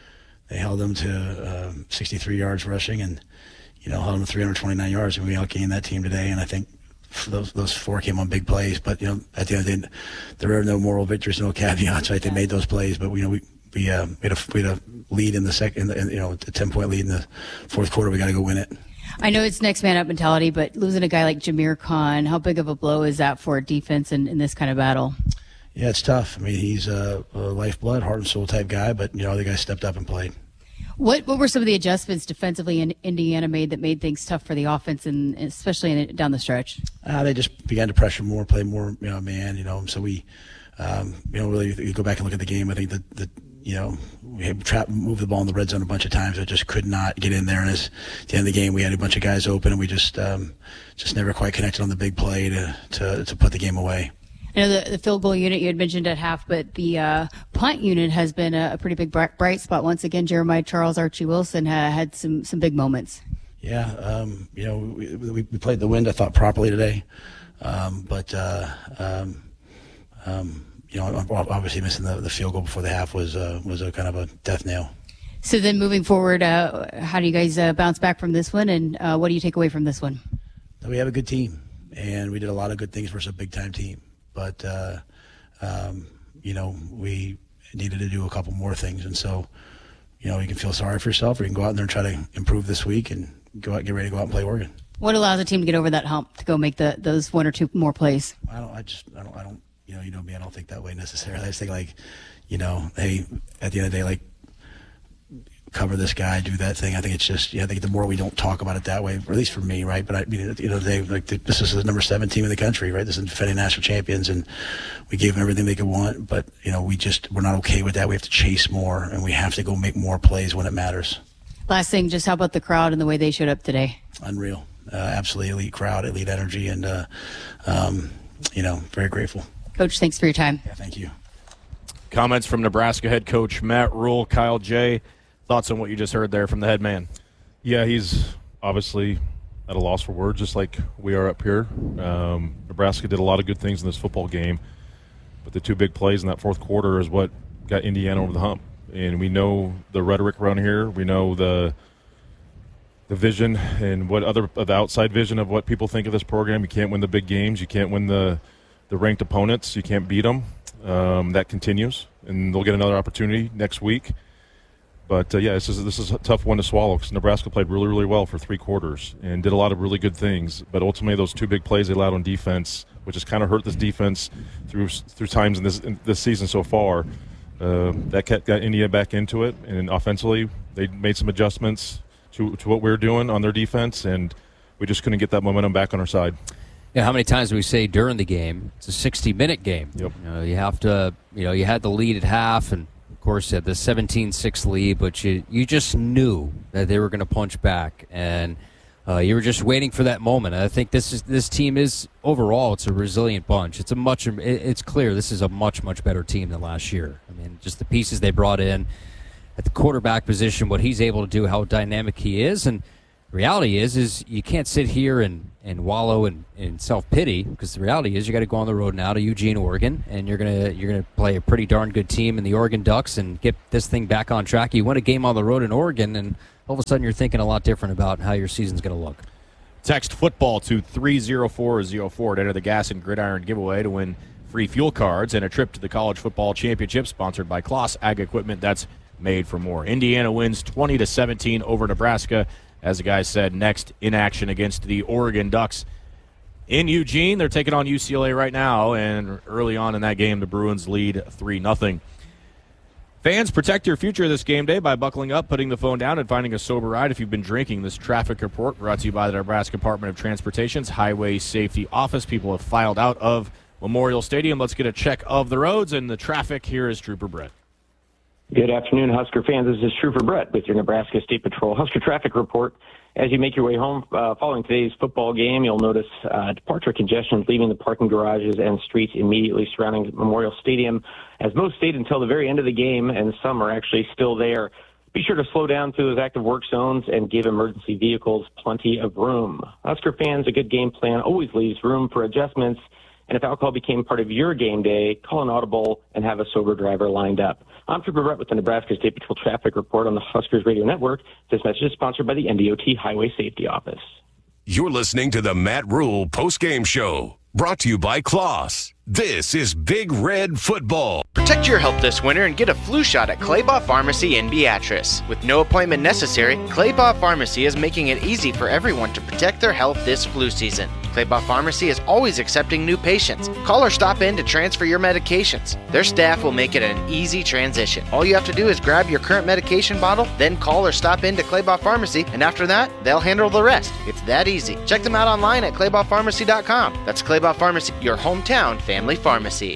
63 yards rushing and, held them to 329 yards. And we outgained that team today. And I think those 4 came on big plays. But, at the end of the day, there are no moral victories, no caveats, right? They made those plays. But, we had a lead in the second, a 10-point lead in the fourth quarter. We got to go win it. I know it's next man up mentality, but losing a guy like Jameer Khan, how big of a blow is that for defense in this kind of battle? Yeah, it's tough. He's a lifeblood, heart and soul type guy, but the guy stepped up and played. What were some of the adjustments defensively in Indiana made that made things tough for the offense, and especially down the stretch? They just began to pressure more, play more, man. So we, really go back and look at the game. I think that we had moved the ball in the red zone a bunch of times. It just could not get in there. And at the end of the game, we had a bunch of guys open, and we just never quite connected on the big play to put the game away. I know the field goal unit you had mentioned at half, but the punt unit has been a pretty big bright spot. Once again, Jeremiah Charles, Archie Wilson had some big moments. Yeah, we played the wind, I thought, properly today. Obviously missing the field goal before the half was a kind of a death nail. So then moving forward, how do you guys bounce back from this one, and what do you take away from this one? We have a good team, and we did a lot of good things versus a big-time team. But, we needed to do a couple more things. And so, you can feel sorry for yourself, or you can go out there and try to improve this week and get ready to go out and play Oregon. What allows a team to get over that hump to go make those 1 or 2 more plays? I don't, me, I don't think that way necessarily. I just think hey, at the end of the day, cover this guy, do that thing. I think it's just, I think the more we don't talk about it that way, or at least for me, right? But at the end of the day, this is the number 7 team in the country, right? This is defending national champions, and we gave them everything they could want. But we're not okay with that. We have to chase more, and we have to go make more plays when it matters. Last thing, just how about the crowd and the way they showed up today? Unreal, absolutely elite crowd, elite energy, and very grateful. Coach, thanks for your time. Yeah, thank you. Comments from Nebraska head coach Matt Rule. Kyle J., thoughts on what you just heard there from the head man? Yeah, he's obviously at a loss for words, just like we are up here. Nebraska did a lot of good things in this football game, but the 2 big plays in that fourth quarter is what got Indiana over the hump. And we know the rhetoric around here. We know the vision and the outside vision of what people think of this program. You can't win the big games. You can't win the ranked opponents. You can't beat them. That continues, and they'll get another opportunity next week. But, this is a tough one to swallow because Nebraska played really, really well for 3 quarters and did a lot of really good things. But ultimately, those 2 big plays they allowed on defense, which has kind of hurt this defense through times in this season so far, that got India back into it. And offensively, they made some adjustments to what we were doing on their defense, and we just couldn't get that momentum back on our side. Yeah, how many times do we say during the game, it's a 60-minute game. Yep. You have to, you had the lead at half, and of course you had the 17-6 lead, but you just knew that they were going to punch back, and you were just waiting for that moment. I think this team is, overall, it's a resilient bunch. It's clear this is a much, much better team than last year. I mean, just the pieces they brought in at the quarterback position, what he's able to do, how dynamic he is, and the reality is you can't sit here and wallow in self-pity, because the reality is you got to go on the road now to Eugene, Oregon, and you're gonna play a pretty darn good team in the Oregon Ducks and get this thing back on track. You win a game on the road in Oregon, and all of a sudden you're thinking a lot different about how your season's going to look. Text football to 30404 to enter the Gas and Gridiron giveaway to win free fuel cards and a trip to the College Football Championship, sponsored by Kloss Ag Equipment. That's made for more. Indiana wins 20-17 over Nebraska. As the guys said, next in action against the Oregon Ducks in Eugene. They're taking on UCLA right now, and early on in that game, the Bruins lead 3-0. Fans, protect your future this game day by buckling up, putting the phone down, and finding a sober ride if you've been drinking. This traffic report brought to you by the Nebraska Department of Transportation's Highway Safety Office. People have filed out of Memorial Stadium. Let's get a check of the roads and the traffic. Here is Trooper Brett. Good afternoon, Husker fans. This is Trooper Brett with your Nebraska State Patrol Husker Traffic Report. As you make your way home following today's football game, you'll notice departure congestion leaving the parking garages and streets immediately surrounding Memorial Stadium, as most stayed until the very end of the game, and some are actually still there. Be sure to slow down through those active work zones and give emergency vehicles plenty of room. Husker fans, a good game plan always leaves room for adjustments, and if alcohol became part of your game day, call an audible and have a sober driver lined up. I'm Trooper Brett with the Nebraska State Patrol Traffic Report on the Huskers Radio Network. This message is sponsored by the NDOT Highway Safety Office. You're listening to the Matt Rule postgame show, brought to you by Kloss. This is Big Red Football. Protect your health this winter and get a flu shot at Claybaugh Pharmacy in Beatrice. With no appointment necessary, Claybaugh Pharmacy is making it easy for everyone to protect their health this flu season. Claybaugh Pharmacy is always accepting new patients. Call or stop in to transfer your medications. Their staff will make it an easy transition. All you have to do is grab your current medication bottle, then call or stop in to Claybaugh Pharmacy, and after that, they'll handle the rest. It's that easy. Check them out online at claybaughpharmacy.com. That's Claybaugh Pharmacy, your hometown family pharmacy.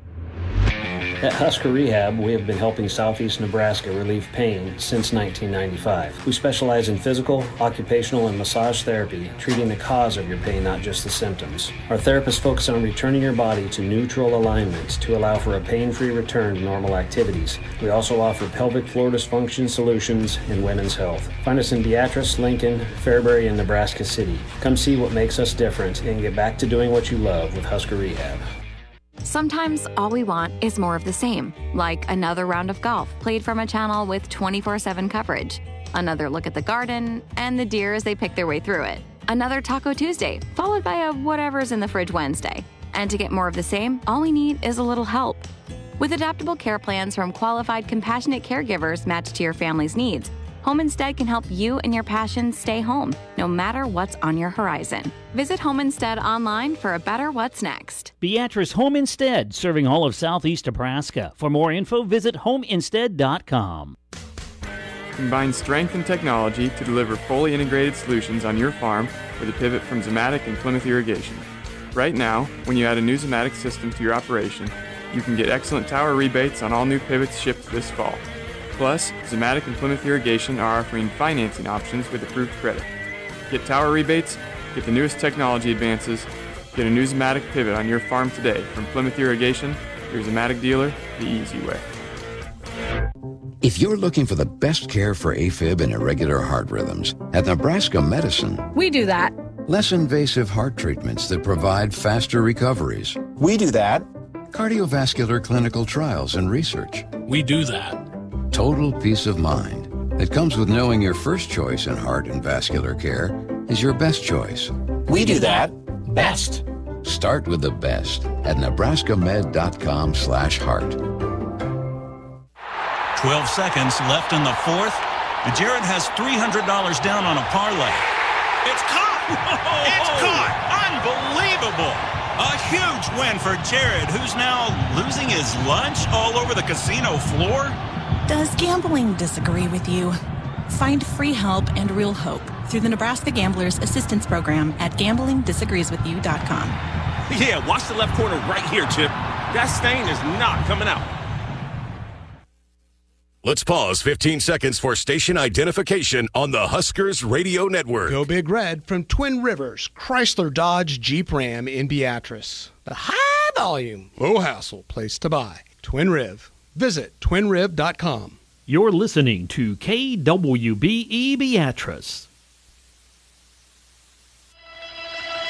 At Husker Rehab, we have been helping Southeast Nebraska relieve pain since 1995. We specialize in physical, occupational, and massage therapy, treating the cause of your pain, not just the symptoms. Our therapists focus on returning your body to neutral alignment to allow for a pain-free return to normal activities. We also offer pelvic floor dysfunction solutions in women's health. Find us in Beatrice, Lincoln, Fairbury, and Nebraska City. Come see what makes us different and get back to doing what you love with Husker Rehab. Sometimes all we want is more of the same, like another round of golf played from a channel with 24/7 coverage, another look at the garden, and the deer as they pick their way through it, another Taco Tuesday, followed by a whatever's in the fridge Wednesday. And to get more of the same, all we need is a little help. With adaptable care plans from qualified, compassionate caregivers matched to your family's needs, Home Instead can help you and your passions stay home, no matter what's on your horizon. Visit Home Instead online for a better what's next. Beatrice Home Instead, serving all of southeast Nebraska. For more info, visit homeinstead.com. Combine strength and technology to deliver fully integrated solutions on your farm with a pivot from Zematic and Plymouth Irrigation. Right now, when you add a new Zematic system to your operation, you can get excellent tower rebates on all new pivots shipped this fall. Plus, Zematic and Plymouth Irrigation are offering financing options with approved credit. Get tower rebates, get the newest technology advances, get a new Zematic pivot on your farm today from Plymouth Irrigation, your Zematic dealer, the easy way. If you're looking for the best care for AFib and irregular heart rhythms, at Nebraska Medicine, We do that. less invasive heart treatments that provide faster recoveries. We do that. Cardiovascular clinical trials and research. We do that. Total peace of mind that comes with knowing your first choice in heart and vascular care is your best choice. We do that best. Start with the best at nebraskamed.com/heart. 12 seconds left in the fourth. Jared has $300 down on a parlay. It's caught! It's caught! Unbelievable! A huge win for Jared, who's now losing his lunch all over the casino floor. Does gambling disagree with you? Find free help and real hope through the Nebraska Gamblers Assistance Program at gamblingdisagreeswithyou.com. Yeah, watch the left corner right here, Chip. That stain is not coming out. Let's pause 15 seconds for station identification on the Huskers Radio Network. Go Big Red from Twin Rivers, Chrysler Dodge Jeep Ram in Beatrice. The high volume, low hassle place to buy. Twin Riv. Visit twinriv.com. You're listening to KWBE Beatrice.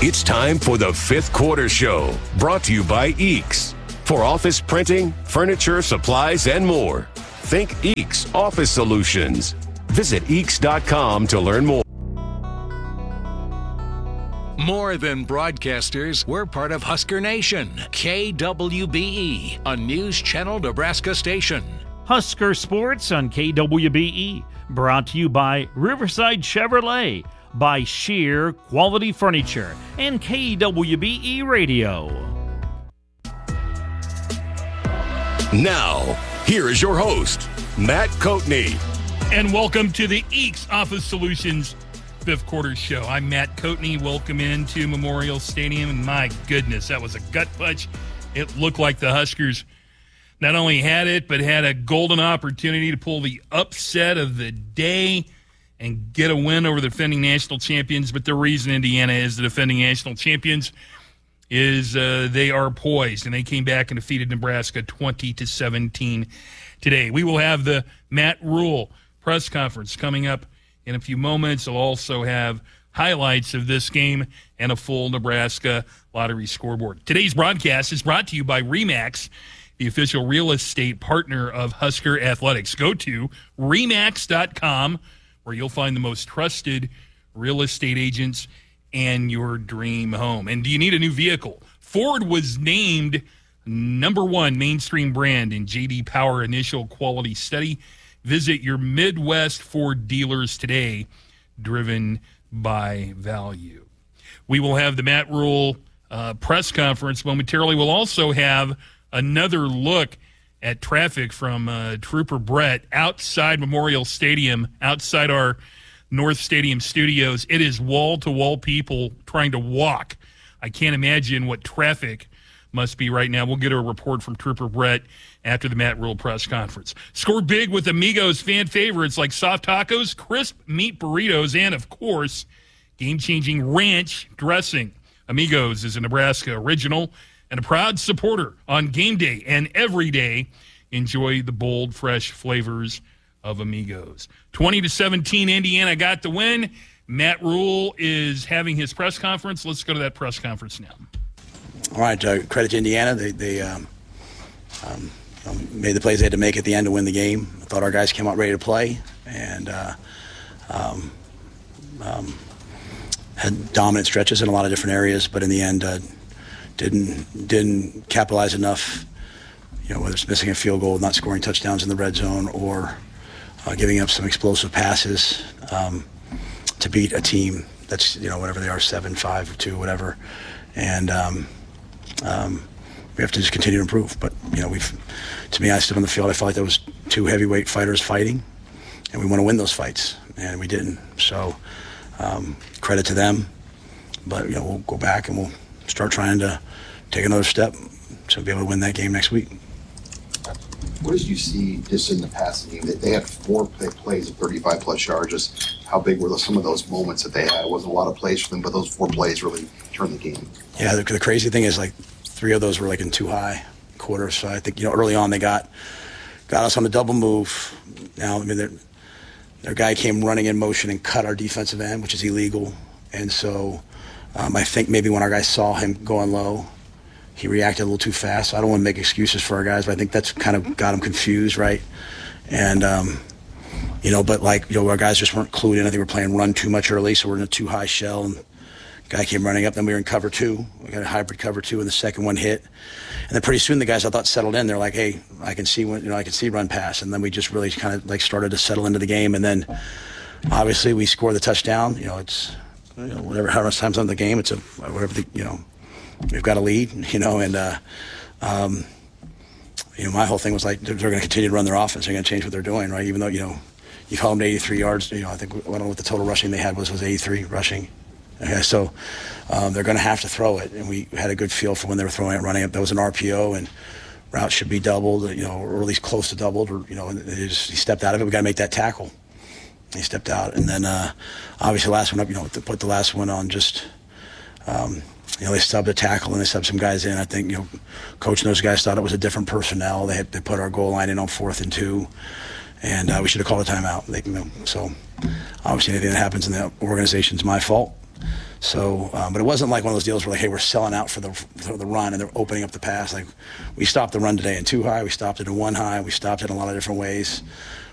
It's time for the Fifth Quarter Show, brought to you by Eeks. For office printing, furniture, supplies, and more, think Eeks Office Solutions. Visit Eeks.com to learn more. More than broadcasters, we're part of Husker Nation, KWBE, a News Channel Nebraska station. Husker Sports on KWBE, brought to you by Riverside Chevrolet, by Sheer Quality Furniture, and KWBE Radio. Now, here is your host, Matt Coatney. And welcome to the Eeks Office Solutions Fifth Quarter Show. I'm Matt Coatney. Welcome into Memorial Stadium. And my goodness, that was a gut punch. It looked like the Huskers not only had it, but had a golden opportunity to pull the upset of the day and get a win over the defending national champions. But the reason Indiana is the defending national champions is they are poised, and they came back and defeated Nebraska 20-17 today. We will have the Matt Rule press conference coming up in a few moments. I'll also have highlights of this game and a full Nebraska lottery scoreboard. Today's broadcast is brought to you by RE/MAX, the official real estate partner of Husker Athletics. Go to RE/MAX.com, where you'll find the most trusted real estate agents and your dream home. And do you need a new vehicle? Ford was named #1 mainstream brand in J.D. Power Initial Quality Study. Visit your Midwest Ford dealers today, driven by value. We will have the Matt Rule press conference momentarily. We'll also have another look at traffic from Trooper Brett outside Memorial Stadium, outside our North Stadium studios. It is wall-to-wall people trying to walk. I can't imagine what traffic must be right now. We'll get a report from Trooper Brett after the Matt Rule press conference. Score big with Amigos fan favorites like soft tacos, crisp meat burritos, and, of course, game-changing ranch dressing. Amigos is a Nebraska original and a proud supporter on game day and every day. Enjoy the bold, fresh flavors of Amigos. 20-17, Indiana got the win. Matt Rule is having his press conference. Let's go to that press conference now. All right, credit to Indiana. They made the plays they had to make at the end to win the game. I thought our guys came out ready to play and had dominant stretches in a lot of different areas, but in the end didn't capitalize enough. You know, whether it's missing a field goal, not scoring touchdowns in the red zone, or giving up some explosive passes to beat a team that's, you know, whatever they are, 7-5-2, whatever. And we have to just continue to improve. But, you know, to me, I stood on the field, I felt like there was two heavyweight fighters fighting, and we want to win those fights, and we didn't. So credit to them. But, you know, we'll go back and we'll start trying to take another step to be able to win that game next week. What did you see just in the passing game? They had 4 plays of 35-plus yards. Just how big were some of those moments that they had? It wasn't a lot of plays for them, but those 4 plays really turned the game. Yeah, the crazy thing is, like, 3 of those were, like, in too high quarters. So I think, you know, early on they got us on a double move. Now, I mean, their guy came running in motion and cut our defensive end, which is illegal. And so I think maybe when our guys saw him going low, he reacted a little too fast. So I don't want to make excuses for our guys, but I think that's kind of got him confused, right? And, you know, but, like, you know, our guys just weren't clued in. I think we're playing run too much early, so we're in a too high shell. And guy came running up. Then we were in cover 2. We got a hybrid cover 2, and the second one hit. And then pretty soon the guys I thought settled in. They're like, hey, I can see run pass. And then we just really kind of, like, started to settle into the game. And then obviously we score the touchdown. You know, it's, you know, whatever, how much time's on the game, it's a whatever the, you know, we've got a lead, you know, and you know, my whole thing was like they're going to continue to run their offense. They're going to change what they're doing, right? Even though, you know, you call them to 83 yards, you know, I think, I don't know what the total rushing they had was 83 rushing. Okay, so they're going to have to throw it, and we had a good feel for when they were throwing it, running it. That was an RPO, and routes should be doubled, you know, or at least close to doubled, or, you know, and he stepped out of it. We got to make that tackle. He stepped out, and then obviously the last one up, you know, to put the last one on, just you know, they subbed a tackle and they subbed some guys in. I think, you know, coach and those guys thought it was a different personnel. They put our goal line in on 4th and 2, and we should have called a timeout. You know, so obviously anything that happens in the organization's my fault. So, but it wasn't like one of those deals where, like, hey, we're selling out for the run and they're opening up the pass. Like, we stopped the run today in 2 high, we stopped it in 1 high, we stopped it in a lot of different ways.